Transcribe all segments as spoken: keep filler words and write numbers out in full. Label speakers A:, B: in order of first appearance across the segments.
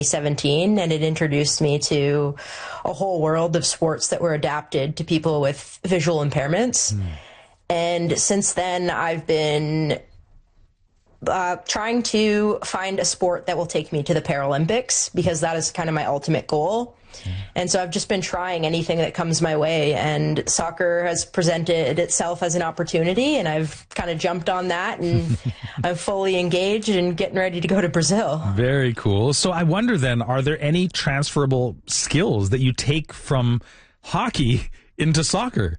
A: seventeen, and it introduced me to a whole world of sports that were adapted to people with visual impairments. Mm. And since then, I've been uh, trying to find a sport that will take me to the Paralympics, because that is kind of my ultimate goal. Mm. And so I've just been trying anything that comes my way, and soccer has presented itself as an opportunity, and I've kind of jumped on that, and I'm fully engaged and getting ready to go to Brazil.
B: Very cool. So I wonder then, are there any transferable skills that you take from hockey into soccer?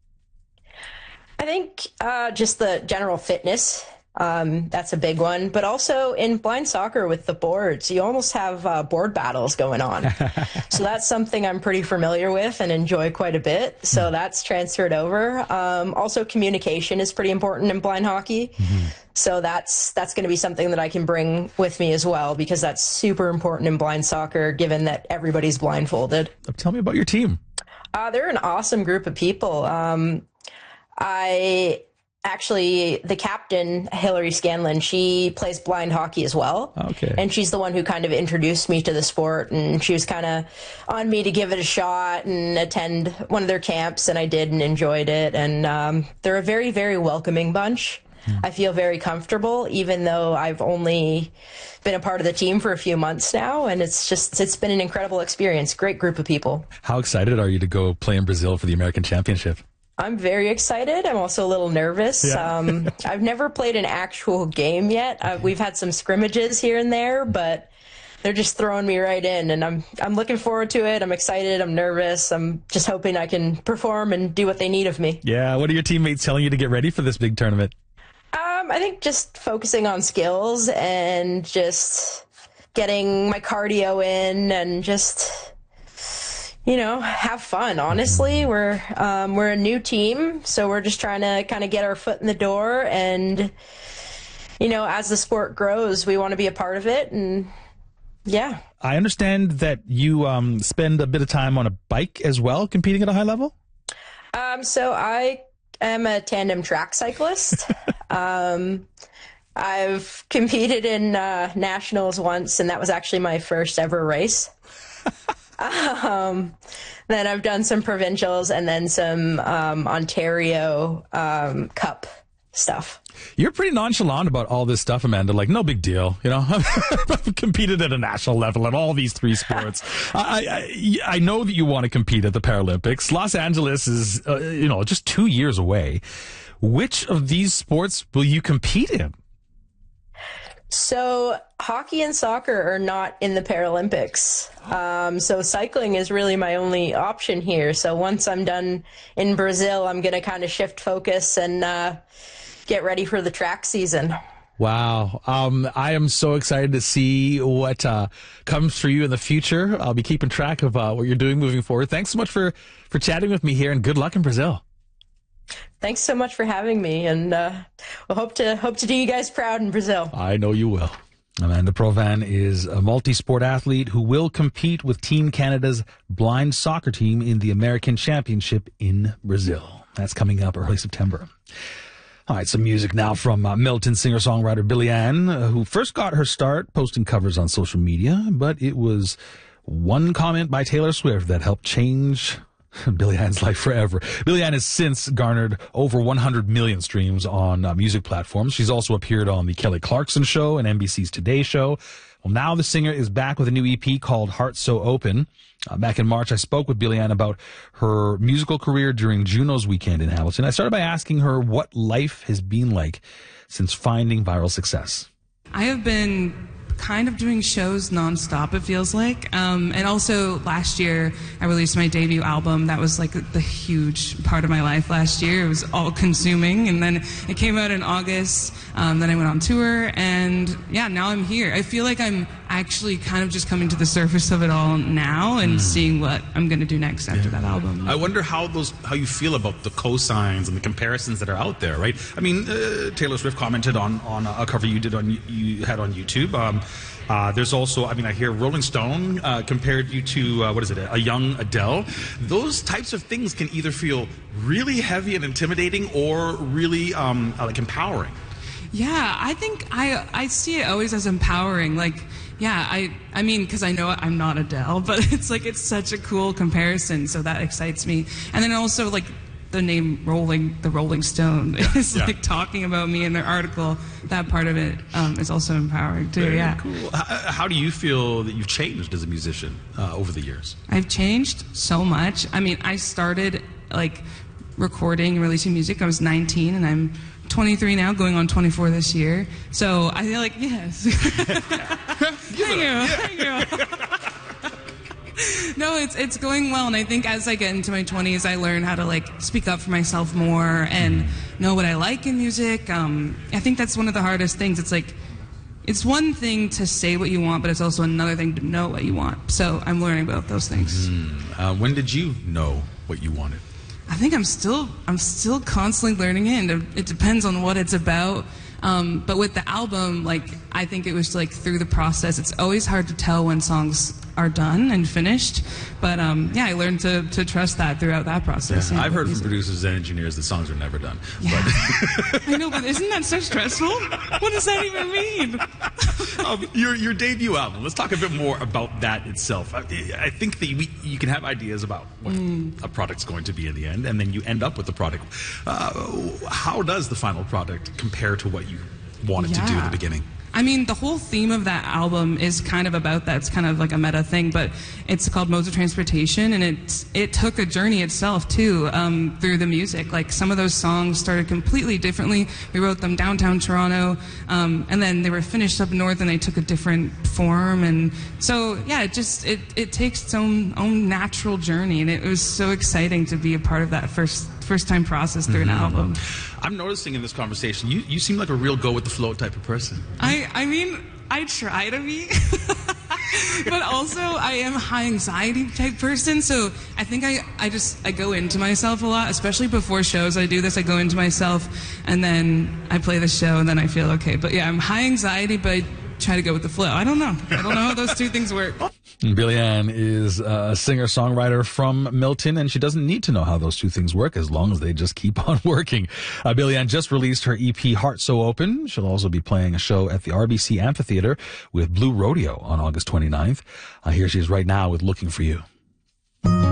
A: I think uh, just the general fitness. Um, that's a big one. But also in blind soccer with the boards, you almost have uh, board battles going on. So that's something I'm pretty familiar with and enjoy quite a bit. So that's transferred over. Um, also, communication is pretty important in blind hockey. Mm-hmm. So that's that's going to be something that I can bring with me as well, because that's super important in blind soccer, given that everybody's blindfolded.
B: Tell me about your team.
A: Uh, they're an awesome group of people. Um, I... Actually, the captain, Hillary Scanlon, she plays blind hockey as well.
B: Okay.
A: And she's the one who kind of introduced me to the sport, and she was kind of on me to give it a shot and attend one of their camps, and I did and enjoyed it. And um, they're a very, very welcoming bunch. Hmm. I feel very comfortable, even though I've only been a part of the team for a few months now, and it's just, it's been an incredible experience. Great group of people.
B: How excited are you to go play in Brazil for the American Championship?
A: I'm very excited. I'm also a little nervous. Yeah. um, I've never played an actual game yet. Uh, we've had some scrimmages here and there, but they're just throwing me right in, and I'm I'm looking forward to it. I'm excited. I'm nervous. I'm just hoping I can perform and do what they need of me.
B: Yeah. What are your teammates telling you to get ready for this big tournament?
A: Um, I think just focusing on skills and just getting my cardio in and just, you know, have fun. Honestly, we're um, we're a new team, so we're just trying to kind of get our foot in the door, and you know, as the sport grows, we want to be a part of it. And yeah,
B: I understand that you um, spend a bit of time on a bike as well, competing at a high level.
A: Um, so I am a tandem track cyclist. um, I've competed in uh, nationals once, and that was actually my first ever race. Um, then I've done some provincials and then some um, Ontario um, Cup stuff.
B: You're pretty nonchalant about all this stuff, Amanda. Like, no big deal. You know, I've competed at a national level in all these three sports. I, I I know that you want to compete at the Paralympics. Los Angeles is, uh, you know, just two years away. Which of these sports will you compete in?
A: So hockey and soccer are not in the Paralympics. Um, so cycling is really my only option here. So once I'm done in Brazil, I'm going to kind of shift focus and uh, get ready for the track season.
B: Wow. Um, I am so excited to see what uh, comes for you in the future. I'll be keeping track of uh, what you're doing moving forward. Thanks so much for, for chatting with me here, and good luck in Brazil.
A: Thanks so much for having me, and uh, we'll hope to hope to do you guys proud in Brazil.
B: I know you will. Amanda Provan is a multi-sport athlete who will compete with Team Canada's blind soccer team in the American Championship in Brazil. That's coming up early September. All right, some music now from uh, Milton singer-songwriter Billie Ann, uh, who first got her start posting covers on social media, but it was one comment by Taylor Swift that helped change Billie Ann's life forever. Billie Ann has since garnered over one hundred million streams on uh, music platforms. She's also appeared on The Kelly Clarkson Show and N B C's Today Show. Well, now the singer is back with a new E P called Heart So Open. Uh, back in March, I spoke with Billie Ann about her musical career during Juno's weekend in Hamilton. I started by asking her what life has been like since finding viral success.
C: I have been kind of doing shows nonstop, it feels like. Um, and also last year, I released my debut album. That was like the huge part of my life last year. It was all consuming. And then it came out in August. Um, then I went on tour. And yeah, now I'm here. I feel like I'm actually kind of just coming to the surface of it all now and mm. seeing what I'm going to do next after yeah. that album.
D: I wonder how those how you feel about the cosigns and the comparisons that are out there, right? I mean, uh, Taylor Swift commented on on a cover you did on you had on YouTube. Um, uh, there's also, I mean, I hear Rolling Stone uh, compared you to uh, what is it, a young Adele. Those types of things can either feel really heavy and intimidating or really um, like empowering.
C: Yeah, I think I I see it always as empowering. Like, Yeah, I I mean, because I know I'm not Adele, but it's like it's such a cool comparison, so that excites me. And then also like the name Rolling, the Rolling Stone is
D: yeah.
C: like talking about me in their article. That part of it um, is also empowering too.
D: Very
C: yeah,
D: cool. How, how do you feel that you've changed as a musician uh, over the years?
C: I've changed so much. I mean, I started like recording and releasing music. I was nineteen, and I'm twenty-three now, going on twenty-four this year. So I feel like, yes. Thank you. Thank you. No, it's it's going well, and I think as I get into my twenties, I learn how to like speak up for myself more and know what I like in music. Um, I think that's one of the hardest things. It's like it's one thing to say what you want, but it's also another thing to know what you want. So I'm learning about those things.
D: Mm. Uh, when did you know what you wanted?
C: I think I'm still I'm still constantly learning it. And it depends on what it's about. Um, but with the album, like I think it was like through the process. It's always hard to tell when songs are done and finished. But um, yeah, I learned to, to trust that throughout that process.
D: Yeah,
C: yeah,
D: I've heard
C: music.
D: from producers and engineers that songs are never done.
C: Yeah.
D: But
C: I know, but isn't that so stressful? What does that even mean?
D: um, your your debut album. Let's talk a bit more about that itself. I, I think that we, you can have ideas about what mm. a product's going to be in the end, and then you end up with the product. Uh, how does the final product compare to what you wanted
C: yeah.
D: to do in the beginning?
C: I mean, the whole theme of that album is kind of about that. It's kind of like a meta thing, but it's called Modes of Transportation, and it it took a journey itself too um, through the music. Like some of those songs started completely differently. We wrote them downtown Toronto, um, and then they were finished up north, and they took a different form. And so, yeah, it just it it takes its own own natural journey, and it was so exciting to be a part of that first first time process through mm-hmm. an album.
D: I'm noticing in this conversation, you, you seem like a real go with the flow type of person.
C: I, I mean, I try to be, but also I am a high anxiety type person. So I think I, I just, I go into myself a lot, especially before shows. I do this, I go into myself and then I play the show and then I feel okay. But yeah, I'm high anxiety, but I try to go with the flow. I don't know. I don't know how those two things work.
B: Billy-Ann is a singer-songwriter from Milton, and she doesn't need to know how those two things work as long as they just keep on working. Uh, Billy-Ann just released her E P, Heart So Open. She'll also be playing a show at the R B C Amphitheater with Blue Rodeo on August twenty-ninth. Uh, here she is right now with Looking For You.